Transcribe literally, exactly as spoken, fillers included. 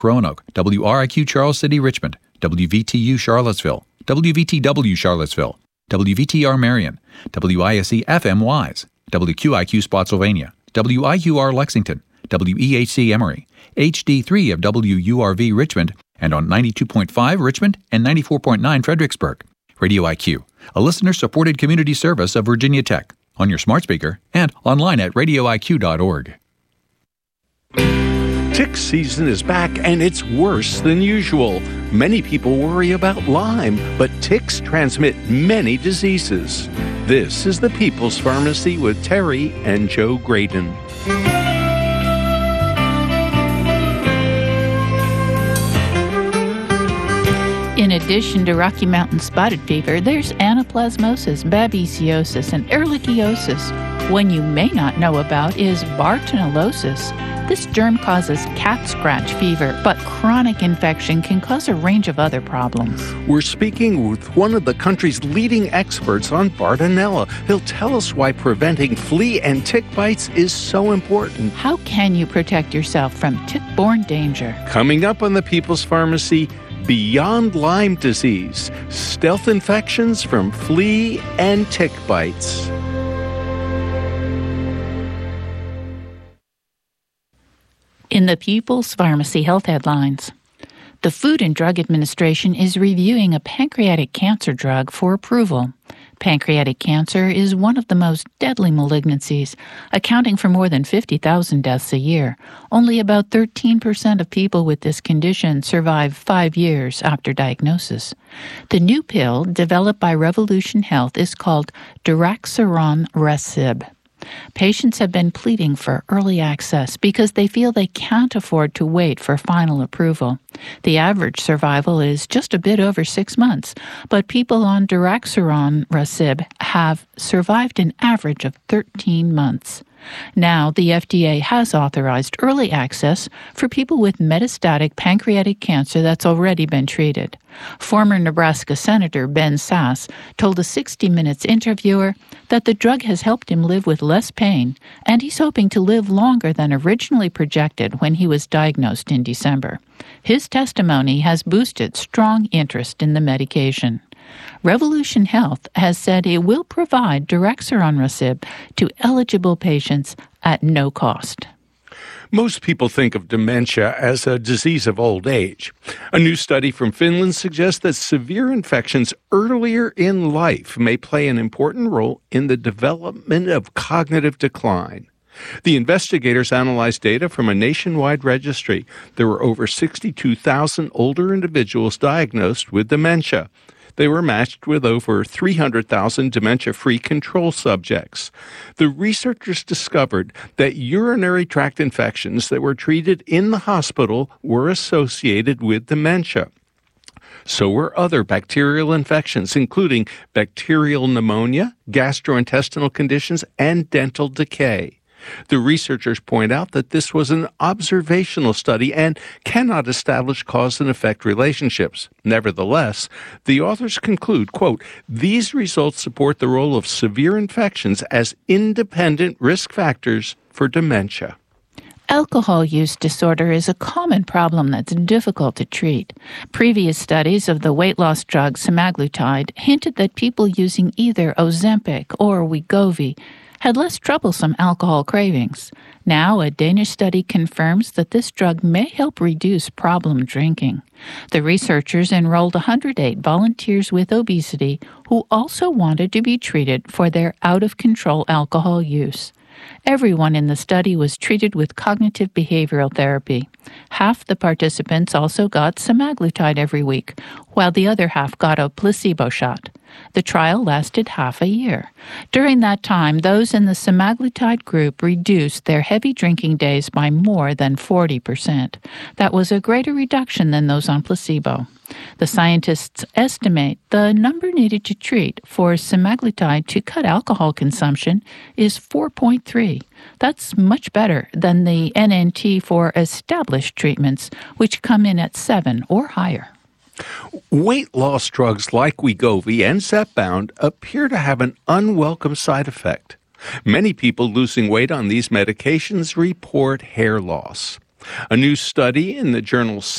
Roanoke, W R I Q Charles City, Richmond, W V T U Charlottesville, W V T W Charlottesville, W V T R Marion, W I S E F M Wise, W Q I Q Spotsylvania, W I Q R Lexington, W E H C Emory, H D three of W U R V Richmond, and on ninety-two point five Richmond and ninety-four point nine Fredericksburg. Radio I Q, a listener-supported community service of Virginia Tech, on your smart speaker and online at radio I Q dot org. Tick season is back, and it's worse than usual. Many people worry about Lyme, but ticks transmit many diseases. This is the People's Pharmacy with Terry and Joe Graydon. In addition to Rocky Mountain spotted fever, there's anaplasmosis, babesiosis, and ehrlichiosis. One you may not know about is Bartonellosis. This germ causes cat scratch fever, but chronic infection can cause a range of other problems. We're speaking with one of the country's leading experts on Bartonella. He'll tell us why preventing flea and tick bites is so important. How can you protect yourself from tick-borne danger? Coming up on the People's Pharmacy, Beyond Lyme Disease, stealth infections from flea and tick bites. In the People's Pharmacy Health Headlines, the Food and Drug Administration is reviewing a pancreatic cancer drug for approval. Pancreatic cancer is one of the most deadly malignancies, accounting for more than fifty thousand deaths a year. Only about thirteen percent of people with this condition survive five years after diagnosis. The new pill, developed by Revolution Health, is called Daraxonrasib. Patients have been pleading for early access because they feel they can't afford to wait for final approval. The average survival is just a bit over six months, but people on Daraxonrasib have survived an average of thirteen months. Now, the F D A has authorized early access for people with metastatic pancreatic cancer that's already been treated. Former Nebraska Senator Ben Sasse told a sixty minutes interviewer that the drug has helped him live with less pain, and he's hoping to live longer than originally projected when he was diagnosed in December. His testimony has boosted strong interest in the medication. Revolution Health has said it will provide Daraxonrasib to eligible patients at no cost. Most people think of dementia as a disease of old age. A new study from Finland suggests that severe infections earlier in life may play an important role in the development of cognitive decline. The investigators analyzed data from a nationwide registry. There were over sixty-two thousand older individuals diagnosed with dementia. They were matched with over three hundred thousand dementia-free control subjects. The researchers discovered that urinary tract infections that were treated in the hospital were associated with dementia. So were other bacterial infections, including bacterial pneumonia, gastrointestinal conditions, and dental decay. The researchers point out that this was an observational study and cannot establish cause and effect relationships. Nevertheless, the authors conclude, quote, these results support the role of severe infections as independent risk factors for dementia. Alcohol use disorder is a common problem that's difficult to treat. Previous studies of the weight loss drug semaglutide hinted that people using either Ozempic or Wegovy had less troublesome alcohol cravings. Now, a Danish study confirms that this drug may help reduce problem drinking. The researchers enrolled one hundred eight volunteers with obesity who also wanted to be treated for their out-of-control alcohol use. Everyone in the study was treated with cognitive behavioral therapy. Half the participants also got semaglutide every week, while the other half got a placebo shot. The trial lasted half a year. During that time, those in the semaglutide group reduced their heavy drinking days by more than forty percent. That was a greater reduction than those on placebo. The scientists estimate the number needed to treat for semaglutide to cut alcohol consumption is four point three. That's much better than the N N T for established treatments, which come in at seven or higher. Weight loss drugs like Wegovy and Zepbound appear to have an unwelcome side effect. Many people losing weight on these medications report hair loss. A new study in the journal